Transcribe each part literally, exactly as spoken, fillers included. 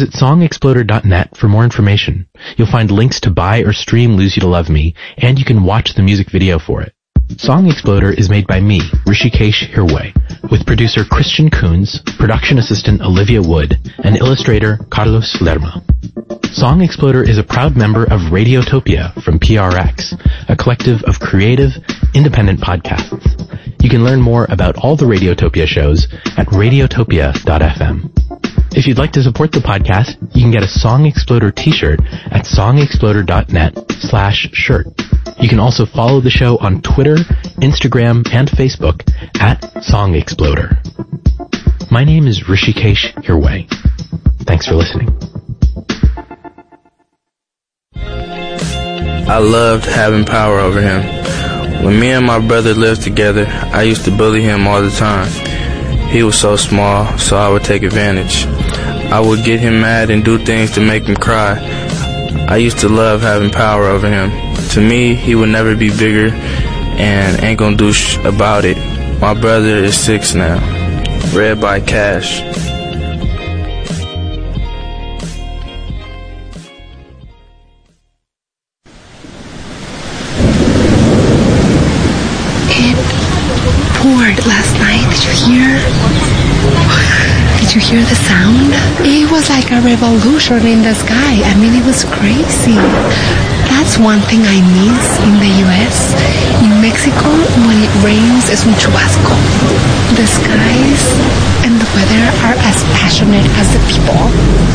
Visit song exploder dot net for more information. You'll find links to buy or stream Lose You to Love Me, and you can watch the music video for it. Song Exploder is made by me, Rishikesh Hirway, with producer Christian Coons, production assistant Olivia Wood, and illustrator Carlos Lerma. Song Exploder is a proud member of Radiotopia from P R X, a collective of creative, independent podcasts. You can learn more about all the Radiotopia shows at radiotopia dot f m. If you'd like to support the podcast, you can get a Song Exploder t-shirt at song exploder dot net slash shirt. You can also follow the show on Twitter, Instagram, and Facebook at Song Exploder. My name is Rishikesh Hirway. Thanks for listening. I loved having power over him. When me and my brother lived together, I used to bully him all the time. He was so small, so I would take advantage. I would get him mad and do things to make him cry. I used to love having power over him. To me, he would never be bigger and ain't gonna do sh- about it. My brother is six now. Read by Cash. It poured last night. Did you hear? Did you hear the sound? It was like a revolution in the sky. I mean, it was crazy. That's one thing I miss in the U S. In Mexico, when it rains, es un chubasco. The skies and the weather are as passionate as the people.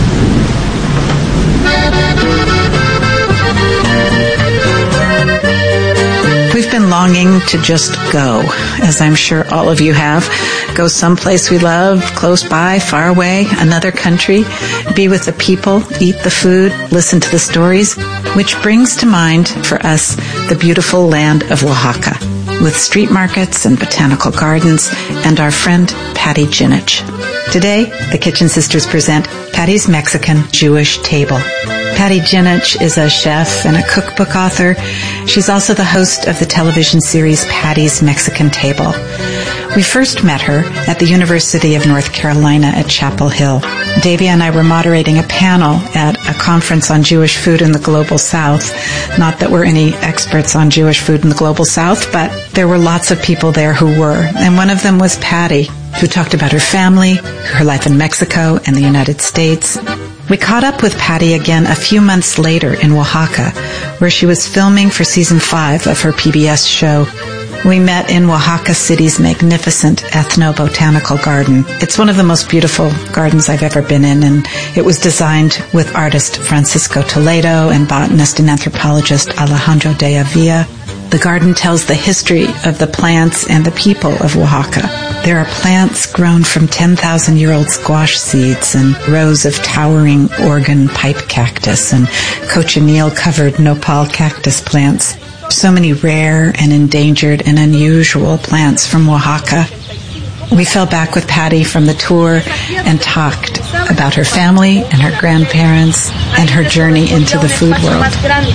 We've been longing to just go, as I'm sure all of you have. Go someplace we love, close by, far away, another country, be with the people, eat the food, listen to the stories, which brings to mind for us the beautiful land of Oaxaca, with street markets and botanical gardens, and our friend Patty Jinich. Today, the Kitchen Sisters present Patty's Mexican Jewish Table. Patty Jinich is a chef and a cookbook author. She's also the host of the television series Patty's Mexican Table. We first met her at the University of North Carolina at Chapel Hill. Davia and I were moderating a panel at a conference on Jewish food in the Global South. Not that we're any experts on Jewish food in the Global South, but there were lots of people there who were. And one of them was Patty, who talked about her family, her life in Mexico and the United States. We caught up with Patty again a few months later in Oaxaca, where she was filming for season five of her P B S show. We met in Oaxaca City's magnificent ethno-botanical garden. It's one of the most beautiful gardens I've ever been in, and it was designed with artist Francisco Toledo and botanist and anthropologist Alejandro de Avila. The garden tells the history of the plants and the people of Oaxaca. There are plants grown from ten thousand year old squash seeds and rows of towering Oregon pipe cactus and cochineal-covered nopal cactus plants. So many rare and endangered and unusual plants from Oaxaca. We fell back with Patty from the tour and talked about her family and her grandparents and her journey into the food world.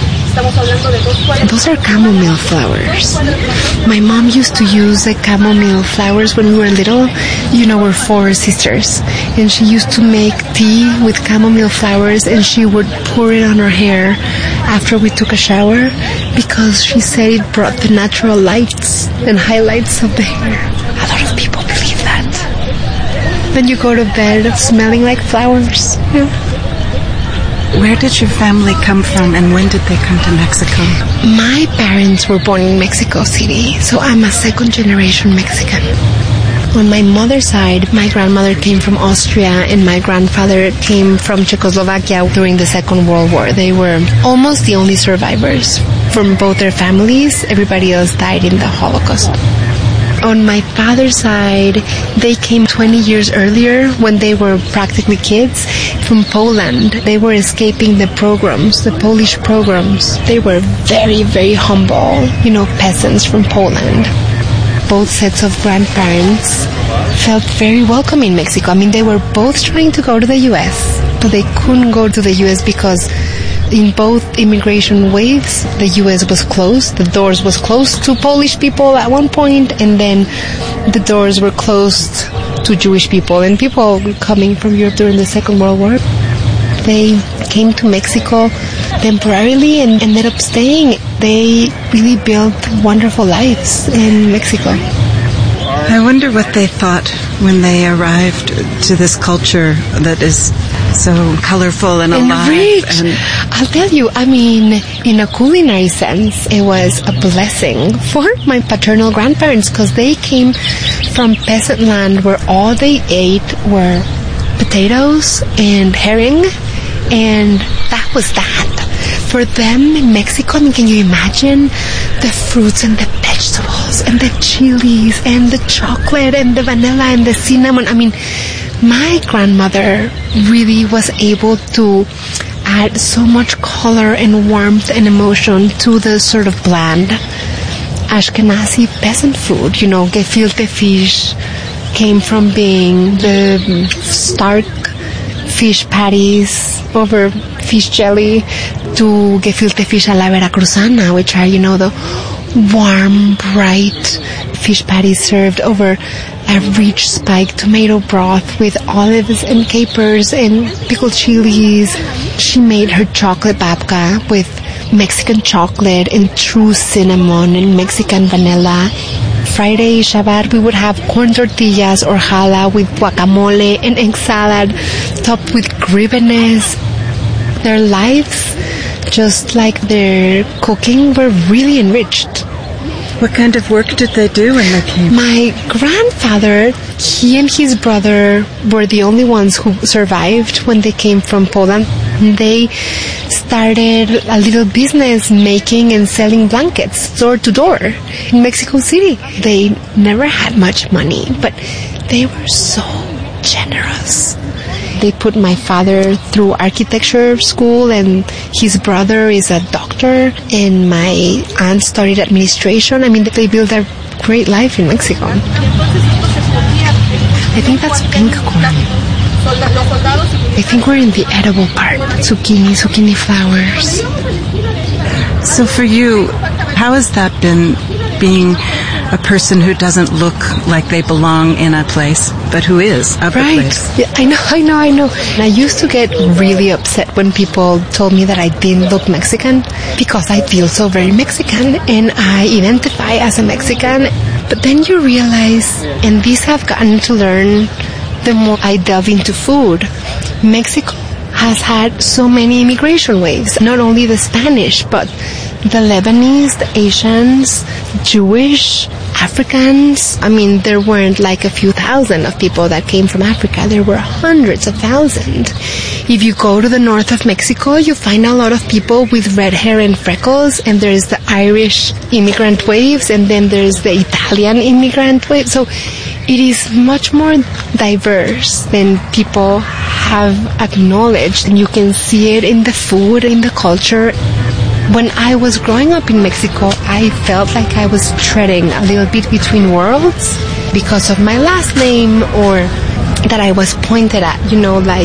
Those are chamomile flowers. My mom used to use the chamomile flowers when we were little. You know, we're four sisters. And she used to make tea with chamomile flowers, and she would pour it on her hair after we took a shower because she said it brought the natural lights and highlights of the hair. A lot of people believe that. Then you go to bed smelling like flowers. Yeah. Where did your family come from, and when did they come to Mexico? My parents were born in Mexico City, so I'm a second generation Mexican. On my mother's side, my grandmother came from Austria and my grandfather came from Czechoslovakia during the Second World War. They were almost the only survivors from both their families. Everybody else died in the Holocaust. On my father's side, they came twenty years earlier when they were practically kids from Poland. They were escaping the pogroms, the Polish pogroms. They were very, very humble, you know, peasants from Poland. Both sets of grandparents felt very welcome in Mexico. I mean, they were both trying to go to the U S, but they couldn't go to the U S because in both immigration waves, the U S was closed. The doors was closed to Polish people at one point, and then the doors were closed to Jewish people and people coming from Europe during the Second World War. They came to Mexico temporarily and ended up staying. They really built wonderful lives in Mexico. I wonder what they thought when they arrived to this culture that is so colorful and alive. And rich. And I'll tell you, I mean, in a culinary sense, it was a blessing for my paternal grandparents because they came from peasant land where all they ate were potatoes and herring, and that was that. For them in Mexico, I mean, can you imagine the fruits and the vegetables and the chilies and the chocolate and the vanilla and the cinnamon? I mean, my grandmother really was able to add so much color and warmth and emotion to the sort of bland Ashkenazi peasant food. You know, gefilte fish came from being the stark fish patties over fish jelly to gefilte fish a la veracruzana, which are, you know, the warm, bright fish patties served over a rich spiked tomato broth with olives and capers and pickled chilies. She made her chocolate babka with Mexican chocolate and true cinnamon and Mexican vanilla. Friday, Shabbat, we would have corn tortillas or challah with guacamole and egg salad topped with gríbenes. Their lives, just like their cooking, were really enriched. What kind of work did they do when they came? My grandfather, he and his brother were the only ones who survived when they came from Poland. They started a little business making and selling blankets door to door in Mexico City. They never had much money, but they were so generous. They put my father through architecture school, and his brother is a doctor, and my aunt studied administration. I mean, they built a great life in Mexico. I think that's pink corn. I think we're in the edible part. Zucchini, zucchini flowers. So for you, how has that been, being a person who doesn't look like they belong in a place, but who is of right. a place? Yeah, I know, I know, I know. And I used to get really upset when people told me that I didn't look Mexican because I feel so very Mexican and I identify as a Mexican. But then you realize, and these have gotten to learn the more I delve into food, Mexico has had so many immigration waves, not only the Spanish, but the Lebanese, the Asians, Jewish, Africans. I mean, there weren't like a few thousand of people that came from Africa. There were hundreds of thousands. If you go to the north of Mexico, you find a lot of people with red hair and freckles, and there's the Irish immigrant waves, and then there's the Italian immigrant wave. So it is much more diverse than people have acknowledged, and you can see it in the food, in the culture. When I was growing up in Mexico, I felt like I was treading a little bit between worlds because of my last name, or that I was pointed at, you know, like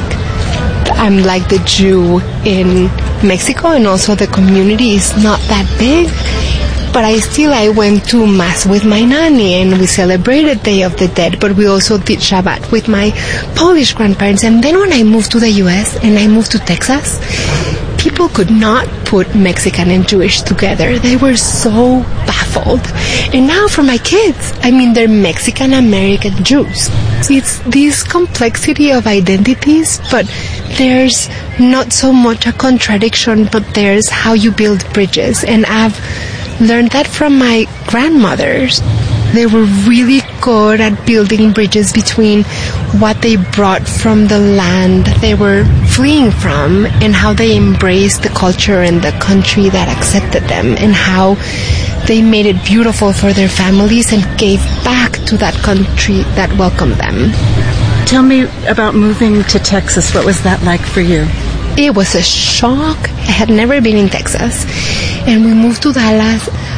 I'm like the Jew in Mexico, and also the community is not that big. But I still, I went to Mass with my nanny, and we celebrated Day of the Dead, but we also did Shabbat with my Polish grandparents. And then when I moved to the U S and I moved to Texas, people could not put Mexican and Jewish together. They were so baffled. And now for my kids, I mean, they're Mexican-American Jews. It's this complexity of identities, but there's not so much a contradiction, but there's how you build bridges. And I've learned that from my grandmothers. They were really good at building bridges between what they brought from the land they were fleeing from, and how they embraced the culture and the country that accepted them, and how they made it beautiful for their families and gave back to that country that welcomed them. Tell me about moving to Texas. What was that like for you? It was a shock. I had never been in Texas. And we moved to Dallas.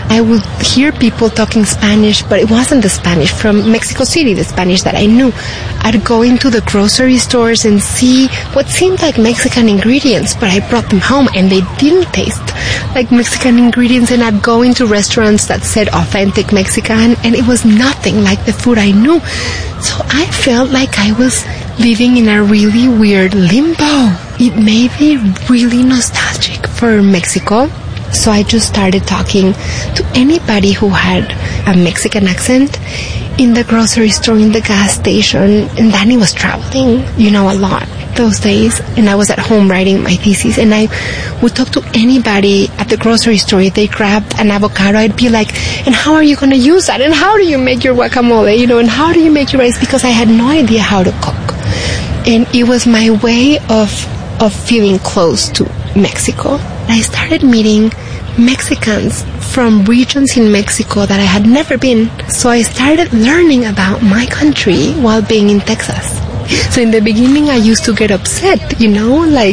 I would hear people talking Spanish, but it wasn't the Spanish from Mexico City, the Spanish that I knew. I'd go into the grocery stores and see what seemed like Mexican ingredients, but I brought them home and they didn't taste like Mexican ingredients. And I'd go into restaurants that said authentic Mexican, and it was nothing like the food I knew. So I felt like I was living in a really weird limbo. It made me really nostalgic for Mexico. So I just started talking to anybody who had a Mexican accent in the grocery store, in the gas station. And Danny was traveling, you know, a lot those days. And I was at home writing my thesis. And I would talk to anybody at the grocery store. If they grabbed an avocado, I'd be like, and how are you going to use that? And how do you make your guacamole? You know, and how do you make your rice? Because I had no idea how to cook. And it was my way of of feeling close to Mexico. I started meeting Mexicans from regions in Mexico that I had never been. So I started learning about my country while being in Texas. So in the beginning, I used to get upset, you know, like,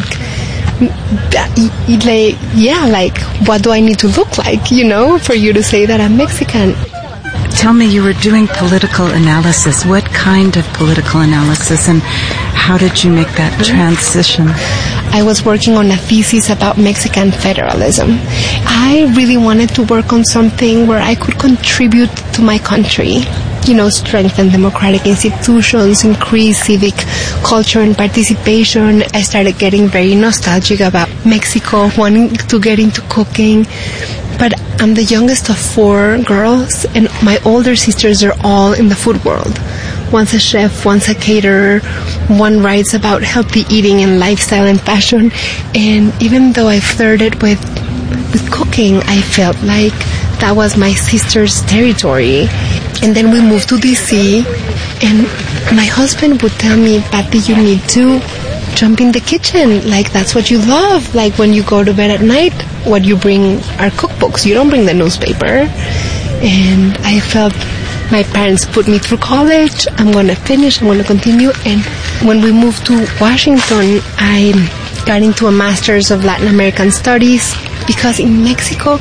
like, yeah, like, what do I need to look like, you know, for you to say that I'm Mexican? Tell me, you were doing political analysis. What kind of political analysis, and how did you make that transition? I was working on a thesis about Mexican federalism. I really wanted to work on something where I could contribute to my country, you know, strengthen democratic institutions, increase civic culture and participation. I started getting very nostalgic about Mexico, wanting to get into cooking. But I'm the youngest of four girls, and my older sisters are all in the food world. One's a chef, one's a caterer, one writes about healthy eating and lifestyle and fashion. And even though I flirted with with cooking, I felt like that was my sister's territory. And then we moved to D C, and my husband would tell me, Patty, you need to jump in the kitchen. Like, that's what you love. Like, when you go to bed at night, what you bring are cookbooks. You don't bring the newspaper. And I felt my parents put me through college. I'm going to finish. I'm going to continue. And when we moved to Washington, I got into a master's of Latin American studies, because in Mexico,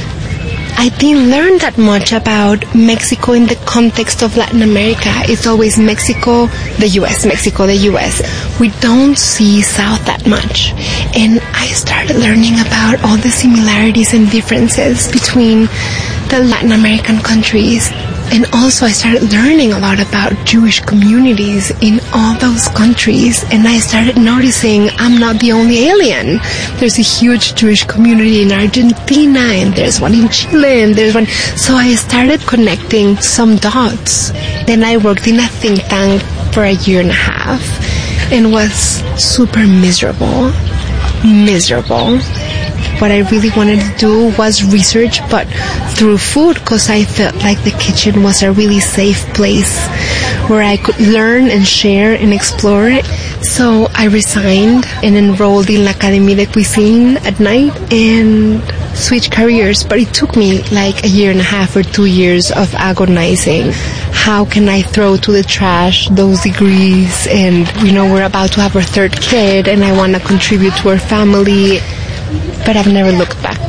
I didn't learn that much about Mexico in the context of Latin America. It's always Mexico, the U S, Mexico, the U S. We don't see South that much. And I started learning about all the similarities and differences between the Latin American countries. And also I started learning a lot about Jewish communities in all those countries. And I started noticing I'm not the only alien. There's a huge Jewish community in Argentina, and there's one in Chile, and there's one. So I started connecting some dots. Then I worked in a think tank for a year and a half and was super miserable. Miserable. What I really wanted to do was research, but through food, because I felt like the kitchen was a really safe place where I could learn and share and explore it. So I resigned and enrolled in l'Académie de Cuisine at night and switched careers. But it took me like a year and a half or two years of agonizing. How can I throw to the trash those degrees? And, you know, we're about to have our third kid, and I want to contribute to our family. But I've never looked back.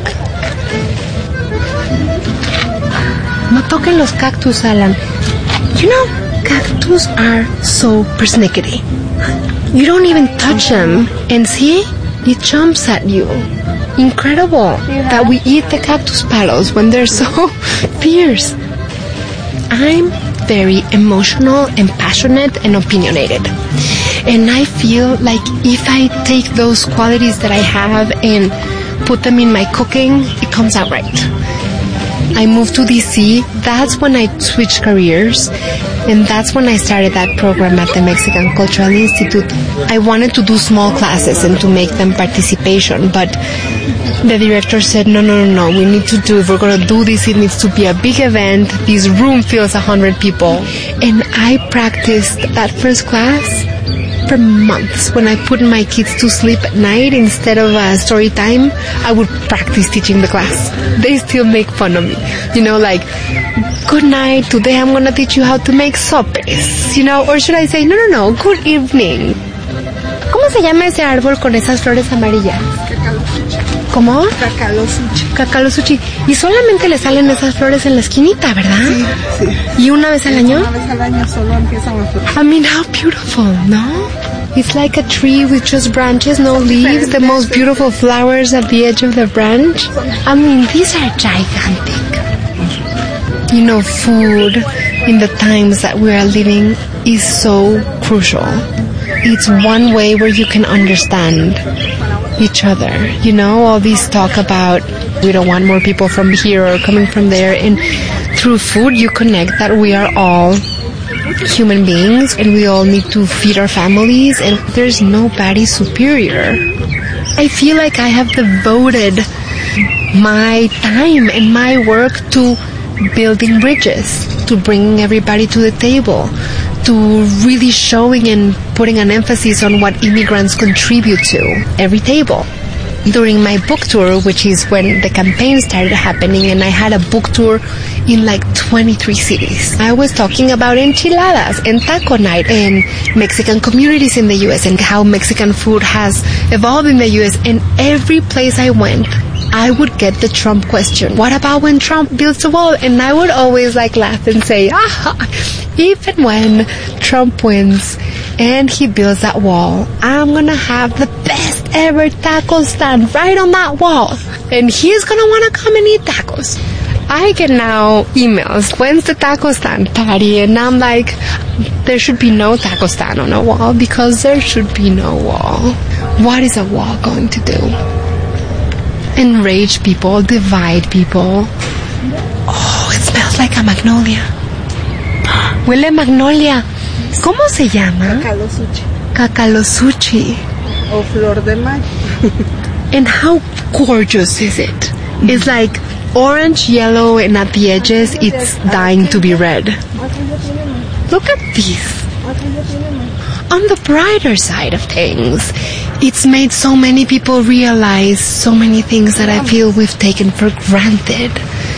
No toquen los cactus, Alan. You know, cactus are so persnickety. You don't even touch them, and see, it jumps at you. Incredible that we eat the cactus palos when they're so fierce. I'm very emotional and passionate and opinionated. And I feel like if I take those qualities that I have and put them in my cooking, it comes out right. I moved to D C. That's when I switched careers. And that's when I started that program at the Mexican Cultural Institute. I wanted to do small classes and to make them participation, but the director said, no, no, no, no, we need to do, if we're going to do this, it needs to be a big event. This room fills one hundred people. And I practiced that first class for months. When I put my kids to sleep at night, instead of uh, story time, I would practice teaching the class. They still make fun of me. You know, like, good night, today I'm going to teach you how to make sopes. You know, or should I say, no, no, no, good evening. ¿Cómo se llama ese árbol con esas flores amarillas? ¿Cómo? Cacalosuchi. Cacalosuchi. Y solamente le salen esas flores en la esquinita, ¿verdad? Sí, sí. ¿Y una vez al año? Una vez al año solo empiezan a florecer. I mean, how beautiful, no? It's like a tree with just branches, no leaves, the most beautiful flowers at the edge of the branch. I mean, these are gigantic. You know, food in the times that we are living is so crucial. It's one way where you can understand each other. You know, all this talk about we don't want more people from here or coming from there. And through food, you connect that we are all human beings and we all need to feed our families and there's nobody superior. I feel like I have devoted my time and my work to building bridges, to bringing everybody to the table, to really showing and putting an emphasis on what immigrants contribute to every table. During my book tour, which is when the campaign started happening, and I had a book tour in like twenty-three cities. I was talking about enchiladas and taco night and Mexican communities in the U S and how Mexican food has evolved in the U S. And every place I went, I would get the Trump question. What about when Trump builds a wall? And I would always like laugh and say, ah, even when Trump wins and he builds that wall, I'm gonna have the best ever taco stand right on that wall. And he's gonna wanna come and eat tacos. I get now emails, when's the taco stand, Patty? And I'm like, there should be no taco stand on a wall because there should be no wall. What is a wall going to do? Enrage people, divide people. Oh, it smells like a magnolia. Huele a magnolia. ¿Cómo se llama? Cacalosuchi. Cacalosuchi. O flor de mayo. And how gorgeous is it? It's like orange, yellow, and at the edges, it's dying to be red. Look at this. On the brighter side of things, it's made so many people realize so many things that I feel we've taken for granted.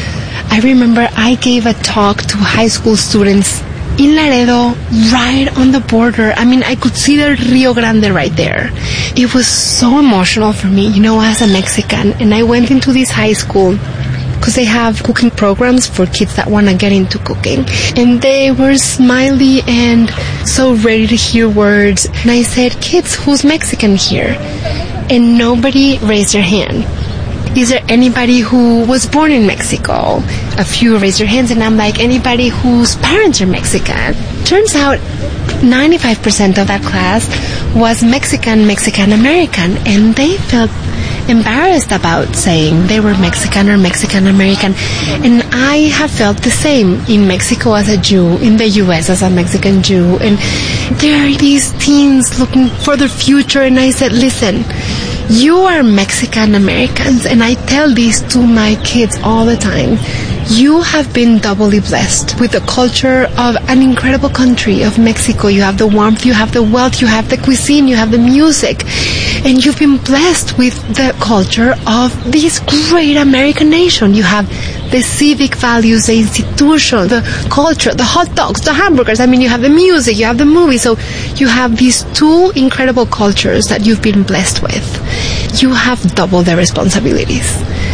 I remember I gave a talk to high school students in Laredo, right on the border. I mean, I could see the Rio Grande right there. It was so emotional for me, you know, as a Mexican. And I went into this high school because they have cooking programs for kids that want to get into cooking. And they were smiley and so ready to hear words. And I said, kids, who's Mexican here? And nobody raised their hand. Is there anybody who was born in Mexico? A few raised their hands, and I'm like, anybody whose parents are Mexican? Turns out ninety-five percent of that class was Mexican, Mexican-American, and they felt embarrassed about saying they were Mexican or Mexican-American. And I have felt the same in Mexico as a Jew, in the U S as a Mexican Jew. And there are these teens looking for their future, and I said, listen, you are Mexican Americans, and I tell this to my kids all the time. You have been doubly blessed with the culture of an incredible country of Mexico. You have the warmth, you have the wealth, you have the cuisine, you have the music, and you've been blessed with the culture of this great American nation. You have the civic values, the institution, the culture, the hot dogs, the hamburgers. I mean, you have the music, you have the movies. So you have these two incredible cultures that you've been blessed with. You have double the responsibilities.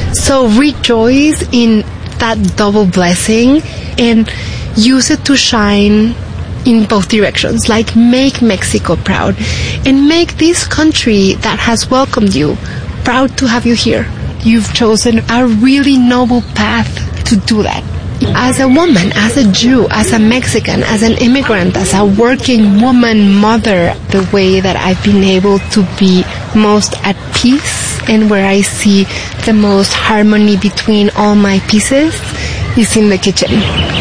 So rejoice in that double blessing and use it to shine in both directions. Like, make Mexico proud and make this country that has welcomed you proud to have you here. You've chosen a really noble path to do that. As a woman, as a Jew, as a Mexican, as an immigrant, as a working woman, mother, the way that I've been able to be most at peace and where I see the most harmony between all my pieces is in the kitchen.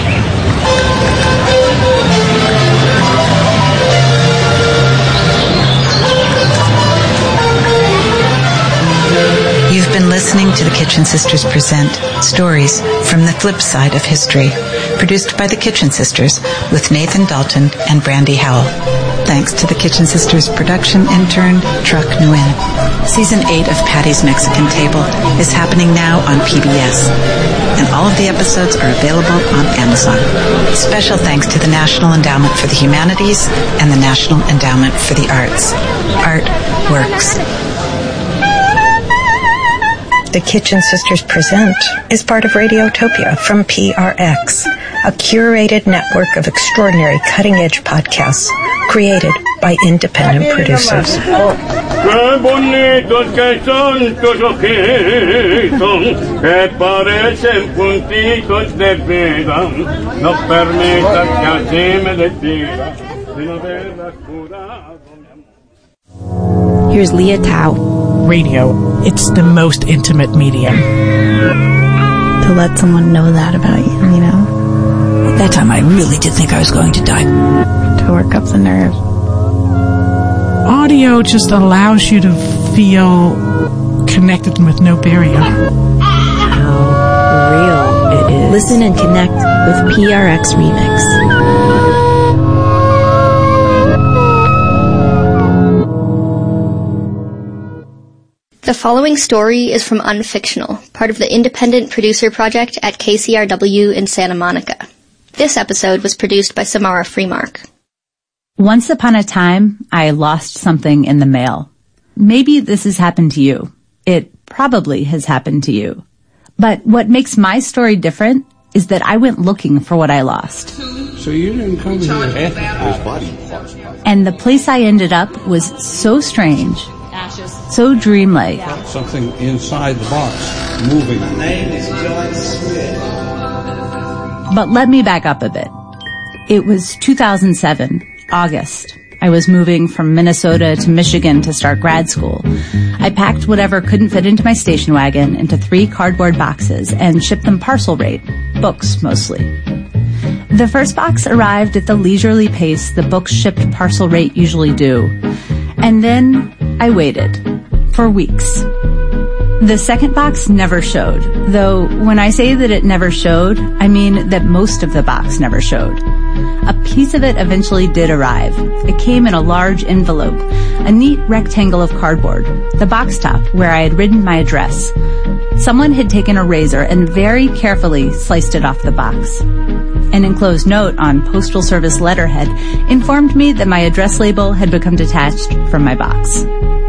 You've been listening to the Kitchen Sisters present Stories from the Flip Side of History, produced by the Kitchen Sisters with Nathan Dalton and Brandy Howell. Thanks to the Kitchen Sisters production intern, Truck Nguyen. Season eight of Patty's Mexican Table is happening now on P B S, and all of the episodes are available on Amazon. Special thanks to the National Endowment for the Humanities and the National Endowment for the Arts. Art works. The Kitchen Sisters Present is part of Radiotopia from P R X, a curated network of extraordinary cutting-edge podcasts created by independent producers. Qué bonitos que son tus ojitos, que parecen puntitos de vida. No permitas que así me despida, sin haberlas curado. Here's Leah Tao. Radio, it's the most intimate medium. To let someone know that about you, you know? That time I really did think I was going to die. To work up the nerves. Audio just allows you to feel connected with no barrier. How real it is. Listen and connect with P R X Remix. The following story is from Unfictional, part of the Independent Producer Project at K C R W in Santa Monica. This episode was produced by Samara Freemark. Once upon a time, I lost something in the mail. Maybe this has happened to you. It probably has happened to you. But what makes my story different is that I went looking for what I lost. So you didn't come here after his body. And the place I ended up was so strange, so dreamlike. Something inside the box, moving. My name is John Smith. But let me back up a bit. It was two thousand seven, August. I was moving from Minnesota to Michigan to start grad school. I packed whatever couldn't fit into my station wagon into three cardboard boxes and shipped them parcel rate, books mostly. The first box arrived at the leisurely pace the books shipped parcel rate usually do. And then I waited for weeks. The second box never showed, though when I say that it never showed, I mean that most of the box never showed. A piece of it eventually did arrive. It came in a large envelope, a neat rectangle of cardboard, the box top where I had written my address. Someone had taken a razor and very carefully sliced it off the box. An enclosed note on Postal Service letterhead informed me that my address label had become detached from my box.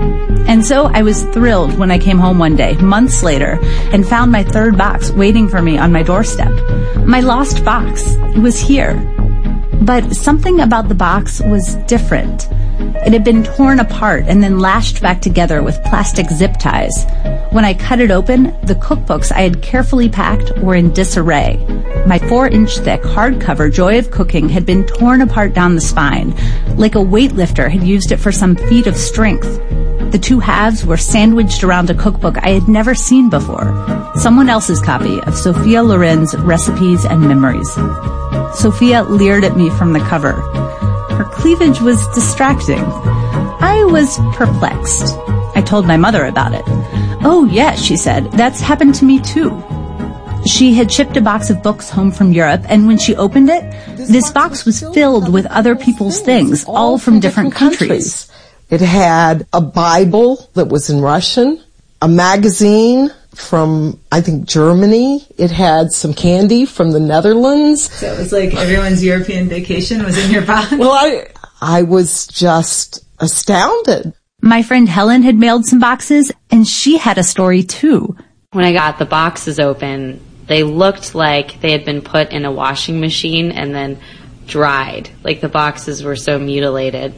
And so I was thrilled when I came home one day, months later, and found my third box waiting for me on my doorstep. My lost box. It was here. But something about the box was different. It had been torn apart and then lashed back together with plastic zip ties. When I cut it open, the cookbooks I had carefully packed were in disarray. My four-inch thick hardcover Joy of Cooking had been torn apart down the spine, like a weightlifter had used it for some feat of strength. The two halves were sandwiched around a cookbook I had never seen before, someone else's copy of Sophia Loren's Recipes and Memories. Sophia leered at me from the cover. Her cleavage was distracting. I was perplexed. I told my mother about it. Oh, yes, she said, that's happened to me too. She had shipped a box of books home from Europe, and when she opened it, this box was filled with other people's things, all from different countries. It had a Bible that was in Russian, a magazine from, I think, Germany. It had some candy from the Netherlands. So it was like everyone's European vacation was in your box? Well, I, I was just astounded. My friend Helen had mailed some boxes, and she had a story too. When I got the boxes open, they looked like they had been put in a washing machine and then dried. Like the boxes were so mutilated.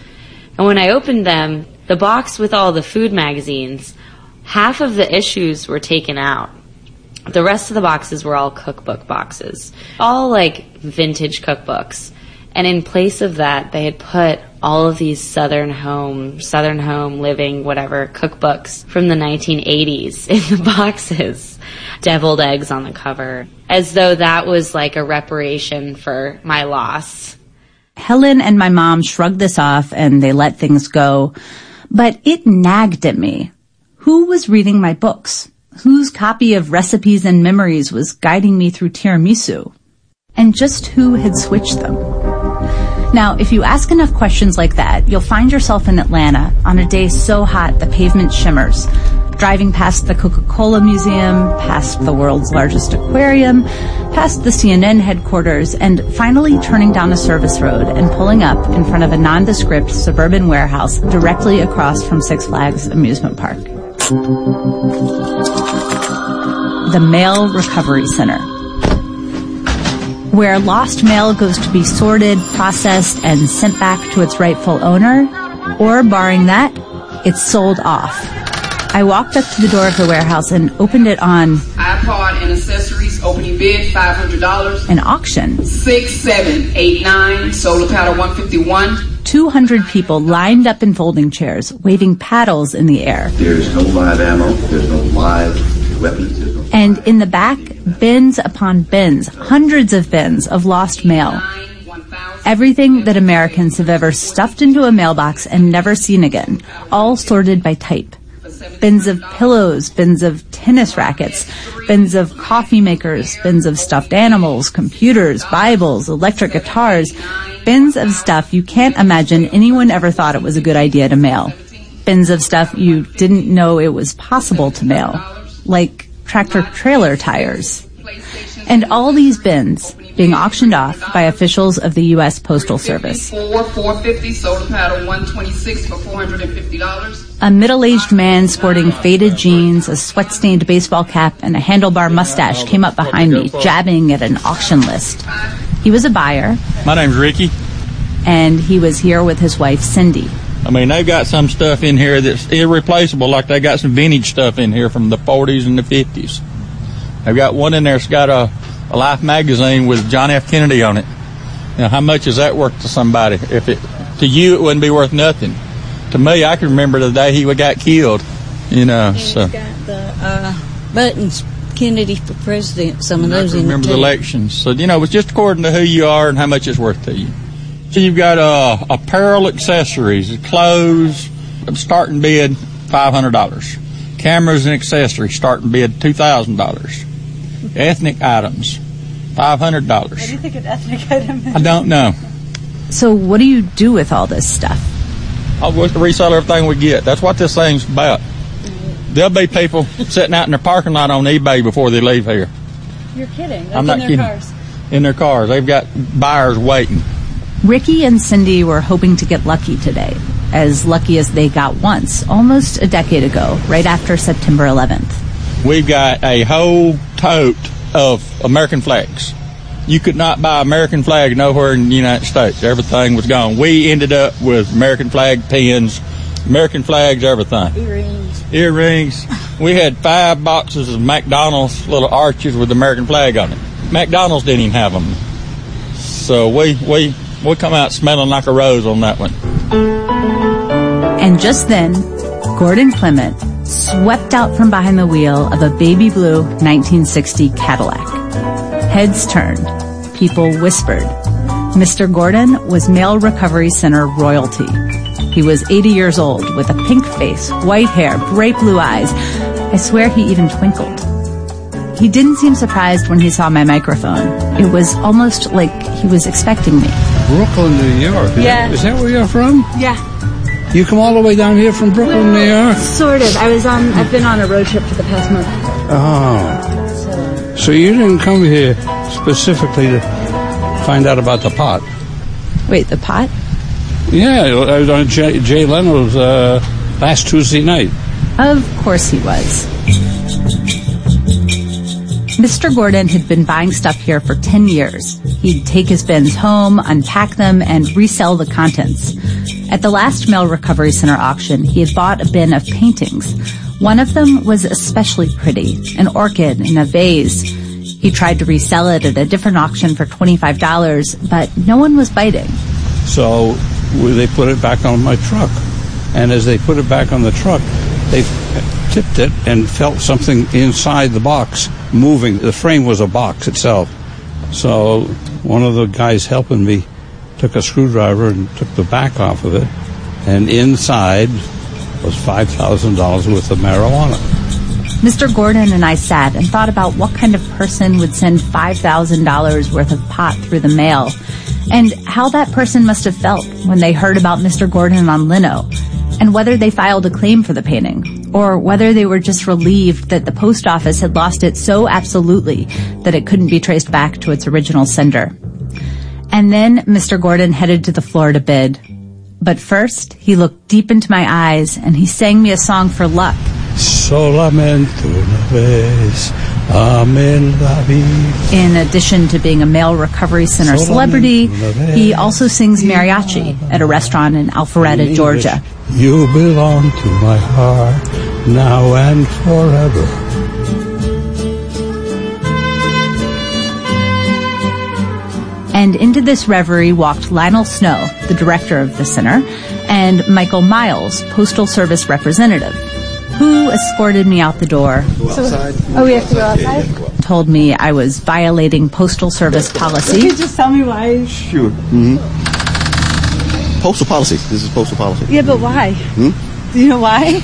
And when I opened them, the box with all the food magazines, half of the issues were taken out. The rest of the boxes were all cookbook boxes, all like vintage cookbooks. And in place of that, they had put all of these Southern Home, Southern Home Living, whatever, cookbooks from the nineteen eighties in the boxes. Deviled eggs on the cover, as though that was like a reparation for my loss. Helen and my mom shrugged this off and they let things go. But it nagged at me. Who was reading my books? Whose copy of Recipes and Memories was guiding me through tiramisu? And just who had switched them? Now, if you ask enough questions like that, you'll find yourself in Atlanta on a day so hot the pavement shimmers, driving past the Coca-Cola Museum, past the world's largest aquarium, past the C N N headquarters, and finally turning down a service road and pulling up in front of a nondescript suburban warehouse directly across from Six Flags Amusement Park. The Mail Recovery Center, where lost mail goes to be sorted, processed, and sent back to its rightful owner, or barring that, it's sold off. I walked up to the door of the warehouse and opened it on iPod and accessories, opening bid, five hundred dollars. An auction. six seven eight nine, solar paddle one fifty-one. two hundred people lined up in folding chairs, waving paddles in the air. There's no live ammo, there's no live weapons. There's no and in the back, bins upon bins, hundreds of bins of lost mail. Everything that Americans have ever stuffed into a mailbox and never seen again, all sorted by type. Bins of pillows, bins of tennis rackets, bins of coffee makers, bins of stuffed animals, computers, Bibles, electric guitars, bins of stuff you can't imagine anyone ever thought it was a good idea to mail. Bins of stuff you didn't know it was possible to mail, like tractor-trailer tires. And all these bins being auctioned off by officials of the U S Postal Service. four fifty, solar paddle one twenty-six for four hundred fifty dollars. A middle-aged man sporting faded jeans, a sweat-stained baseball cap, and a handlebar mustache came up behind me, jabbing at an auction list. He was a buyer. My name's Ricky. And he was here with his wife, Cindy. I mean, they've got some stuff in here that's irreplaceable, like they got some vintage stuff in here from the forties and the fifties. They've got one in there that's got a, a Life magazine with John F. Kennedy on it. Now, how much is that worth to somebody? If it to you, it wouldn't be worth nothing. To me, I can remember the day he got killed. You know, and so. He's got the uh, buttons, Kennedy for president. Some of I those can in remember the, the elections. So you know, it's just according to who you are and how much it's worth to you. So you've got uh, apparel accessories, clothes, starting bid five hundred dollars. Cameras and accessories, starting bid two thousand dollars. Ethnic items, five hundred dollars. What do you think an ethnic item is? I don't know. So what do you do with all this stuff? I'll go to resell everything we get. That's what this thing's about. There'll be people sitting out in their parking lot on eBay before they leave here. You're kidding. Like I'm not in their kidding. cars. In their cars. They've got buyers waiting. Ricky and Cindy were hoping to get lucky today, as lucky as they got once, almost a decade ago, right after September eleventh. We've got a whole tote of American flags. You could not buy American flag nowhere in the United States. Everything was gone. We ended up with American flag pins, American flags, everything. Earrings. Earrings. We had five boxes of McDonald's little arches with the American flag on it. McDonald's didn't even have them. So we, we, we come out smelling like a rose on that one. And just then, Gordon Clement swept out from behind the wheel of a baby blue nineteen sixty Cadillac. Heads turned. People whispered. Mister Gordon was Mail Recovery Center royalty. He was eighty years old with a pink face, white hair, bright blue eyes. I swear he even twinkled. He didn't seem surprised when he saw my microphone. It was almost like he was expecting me. Brooklyn, New York. Is Yeah. That, is that where you're from? Yeah. You come all the way down here from Brooklyn, New York? Sort of. I was on, I've been on a road trip for the past month. Oh. So you didn't come here specifically to find out about the pot? Wait, the pot? Yeah, I was on Jay, Jay Leno's uh, last Tuesday night. Of course he was. Mister Gordon had been buying stuff here for ten years. He'd take his bins home, unpack them, and resell the contents. At the last Mail Recovery Center auction, he had bought a bin of paintings. One of them was especially pretty, an orchid in a vase. He tried to resell it at a different auction for twenty-five dollars, but no one was biting. So they put it back on my truck. And as they put it back on the truck, they tipped it and felt something inside the box moving. The frame was a box itself. So one of the guys helping me took a screwdriver and took the back off of it. And inside was five thousand dollars worth of marijuana. Mister Gordon and I sat and thought about what kind of person would send five thousand dollars worth of pot through the mail, and how that person must have felt when they heard about Mister Gordon on Lino, and whether they filed a claim for the painting, or whether they were just relieved that the post office had lost it so absolutely that it couldn't be traced back to its original sender. And then Mister Gordon headed to the floor to bid. But first, he looked deep into my eyes and he sang me a song for luck. solamente una vez. Amen, David. In addition to being a male recovery center celebrity, he also sings mariachi at a restaurant in Alpharetta, Georgia. You belong to my heart now and forever. And into this reverie walked Lionel Snow, the director of the center, and Michael Miles, Postal Service representative, who escorted me out the door. So, oh, we have to go outside? Told me I was violating Postal Service policy. Can you just tell me why? Sure. Mm-hmm. Postal policy. This is postal policy. Yeah, but why? Hmm? Do you know why?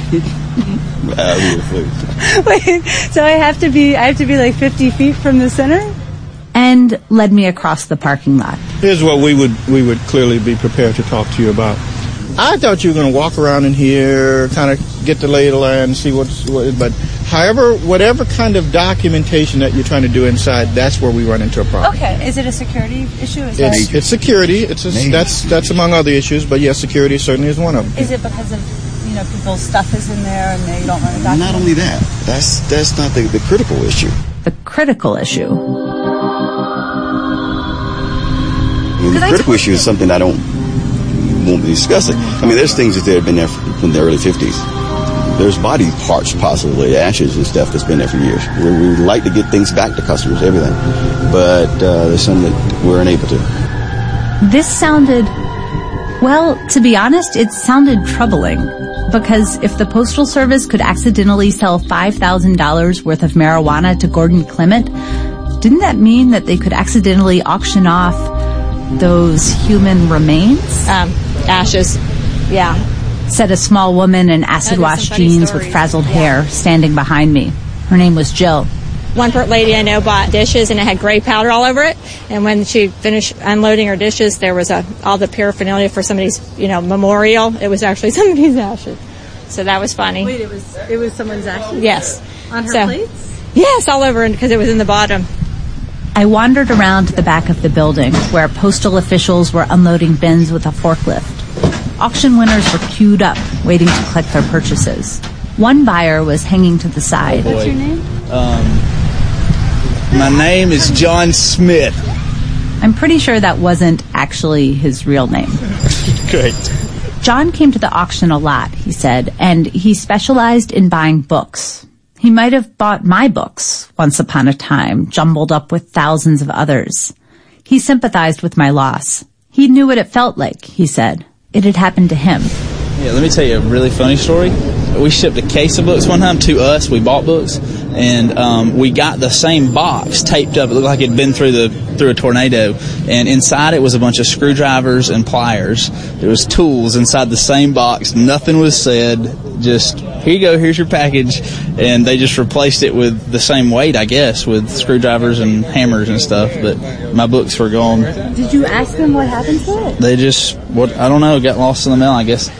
Wait, so I have to be, I have to be like fifty feet from the center? And led me across the parking lot. Here's what we would we would clearly be prepared to talk to you about. I thought you were going to walk around in here, kind of get the lay of the land, see what's what. But however, whatever kind of documentation that you're trying to do inside, that's where we run into a problem. Okay, is it a security issue? Is It's, that... it's security. It's a, that's that's among other issues, but yes, security certainly is one of them. Is it because of, you know, people's stuff is in there and they don't want to document? Not only that, that's that's not the, the critical issue. The critical issue. I mean, the critical issue is something I don't won't be discussing. I mean, there's things that have been there from the early fifties. There's body parts, possibly ashes and stuff that's been there for years. We, we would like to get things back to customers, everything, but uh, there's some that we're unable to. This sounded, well, to be honest, it sounded troubling. Because if the Postal Service could accidentally sell five thousand dollars worth of marijuana to Gordon Clement, didn't that mean that they could accidentally auction off those human remains? Um, ashes, yeah. Said a small woman in acid-wash jeans with frazzled hair standing behind me. Her name was Jill. One lady I know bought dishes and it had gray powder all over it. And when she finished unloading her dishes, there was a, all the paraphernalia for somebody's, you know, memorial. It was actually somebody's ashes. So that was funny. Wait, it was it was someone's ashes? Yes. On her so, plates? Yes, all over because it was in the bottom. I wandered around the back of the building where postal officials were unloading bins with a forklift. Auction winners were queued up, waiting to collect their purchases. One buyer was hanging to the side. What's your name? Um, my name is John Smith. I'm pretty sure that wasn't actually his real name. Great. John came to the auction a lot, he said, and he specialized in buying books. He might have bought my books once upon a time, jumbled up with thousands of others. He sympathized with my loss. He knew what it felt like, he said. It had happened to him. Yeah, let me tell you a really funny story. We shipped a case of books one time to us. We bought books, and um, we got the same box taped up. It looked like it had been through the through a tornado, and inside it was a bunch of screwdrivers and pliers. There was tools inside the same box. Nothing was said. Just, here you go, here's your package. And they just replaced it with the same weight, I guess, with screwdrivers and hammers and stuff. But my books were gone. Did you ask them what happened to it? They just, what I don't know, got lost in the mail, I guess.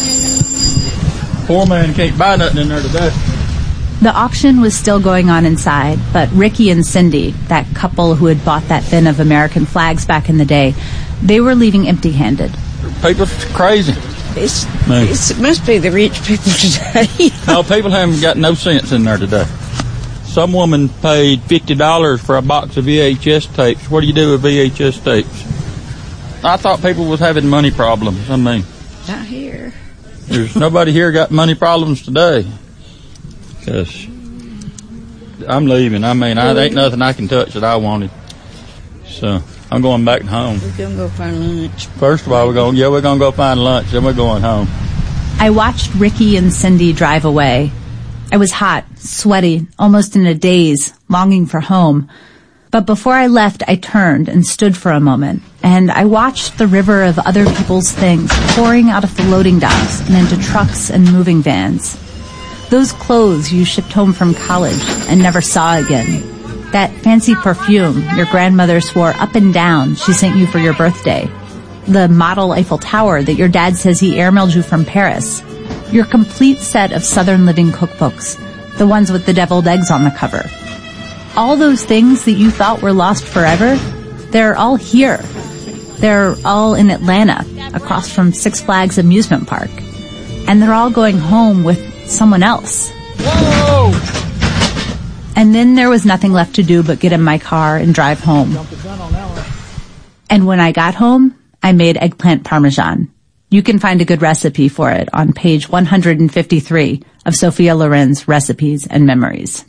Poor man can't buy nothing in there today. The auction was still going on inside, but Ricky and Cindy, that couple who had bought that bin of American flags back in the day, they were leaving empty-handed. People's crazy. It's, it's, it must be the rich people today. No, people haven't got no sense in there today. Some woman paid fifty dollars for a box of V H S tapes. What do you do with V H S tapes? I thought people was having money problems. I mean, Not here. There's nobody here got money problems today. Because I'm leaving. I mean, I, there ain't nothing I can touch that I wanted. So I'm going back home. We're going to go find lunch. First of all, we're going, yeah, we're going to go find lunch, then we're going home. I watched Ricky and Cindy drive away. I was hot, sweaty, almost in a daze, longing for home. But before I left, I turned and stood for a moment, and I watched the river of other people's things pouring out of the loading docks and into trucks and moving vans. Those clothes you shipped home from college and never saw again. That fancy perfume your grandmother swore up and down she sent you for your birthday. The model Eiffel Tower that your dad says he airmailed you from Paris. Your complete set of Southern Living cookbooks, the ones with the deviled eggs on the cover. All those things that you thought were lost forever, they're all here. They're all in Atlanta, across from Six Flags Amusement Park. And they're all going home with someone else. Whoa! go! And then there was nothing left to do but get in my car and drive home. And when I got home, I made eggplant parmesan. You can find a good recipe for it on page one hundred fifty-three of Sophia Loren's Recipes and Memories.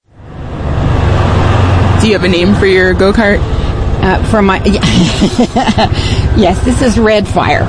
Do you have a name for your go-kart? Uh, for my, yes, this is Red Fire.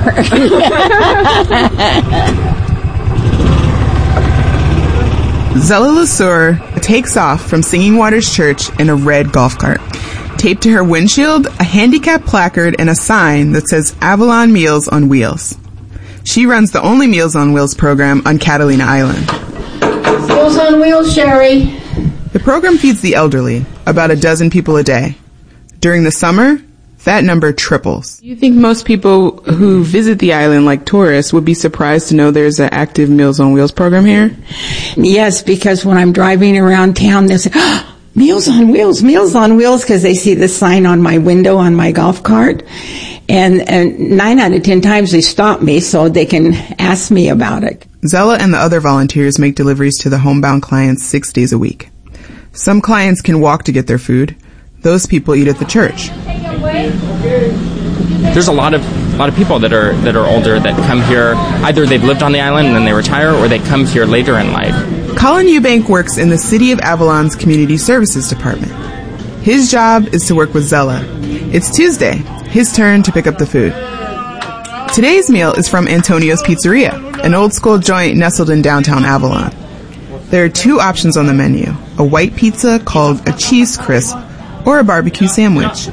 Zella Lasur takes off from Singing Waters Church in a red golf cart. Taped to her windshield, a handicap placard and a sign that says Avalon Meals on Wheels. She runs the only Meals on Wheels program on Catalina Island. Meals on Wheels, Sherry. The program feeds the elderly, about a dozen people a day. During the summer, that number triples. You think most people who visit the island like tourists would be surprised to know there's an active Meals on Wheels program here? Yes, because when I'm driving around town, they'll say, oh, Meals on Wheels, Meals on Wheels, because they see the sign on my window on my golf cart. And, and nine out of ten times they stop me so they can ask me about it. Zella and the other volunteers make deliveries to the homebound clients six days a week. Some clients can walk to get their food. Those people eat at the church. There's a lot of a lot of people that are that are older that come here. Either they've lived on the island and then they retire, or they come here later in life. Colin Eubank works in the City of Avalon's Community Services Department. His job is to work with Zella. It's Tuesday, his turn to pick up the food. Today's meal is from Antonio's Pizzeria, an old-school joint nestled in downtown Avalon. There are two options on the menu, a white pizza called a cheese crisp or a barbecue sandwich.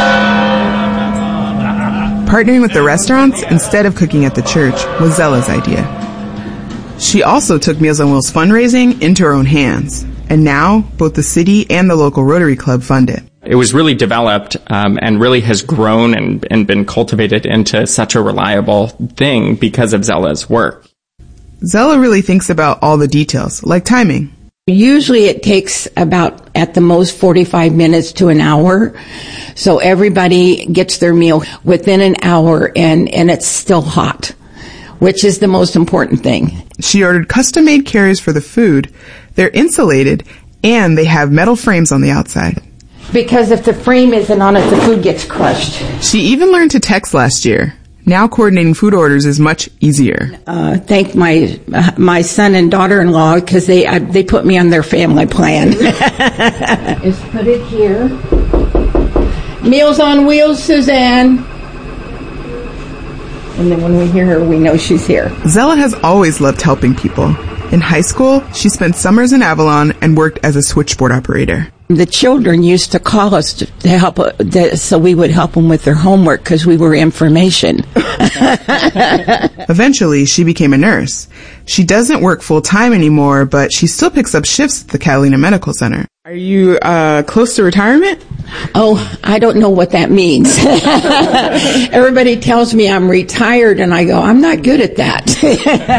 Partnering with the restaurants instead of cooking at the church was Zella's idea. She also took Meals on Wheels fundraising into her own hands, and now both the city and the local Rotary Club fund it. It was really developed um, and really has grown and, and been cultivated into such a reliable thing because of Zella's work. Zella really thinks about all the details, like timing. Usually it takes about, at the most, forty-five minutes to an hour. So everybody gets their meal within an hour and, and it's still hot, which is the most important thing. She ordered custom-made carriers for the food. They're insulated and they have metal frames on the outside. Because if the frame isn't on it, the food gets crushed. She even learned to text last year. Now coordinating food orders is much easier. Uh, thank my uh, my son and daughter-in-law because they uh, they put me on their family plan. Just put it here. Meals on Wheels, Suzanne. And then when we hear her, we know she's here. Zella has always loved helping people. In high school, she spent summers in Avalon and worked as a switchboard operator. The children used to call us to, to help, uh, the, so we would help them with their homework because we were information. Eventually, she became a nurse. She doesn't work full-time anymore, but she still picks up shifts at the Catalina Medical Center. Are you uh, close to retirement? Oh, I don't know what that means. Everybody tells me I'm retired, and I go, I'm not good at that.